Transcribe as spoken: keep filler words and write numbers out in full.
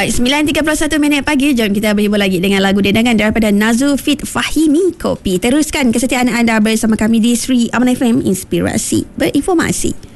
Baik, sembilan tiga puluh satu minit pagi. Jom kita berhibur lagi dengan lagu dendangan daripada Nazul Fit Fahimi Kopi. Teruskan kesetiaan anda bersama kami di Sri Aman F M, Inspirasi Berinformasi.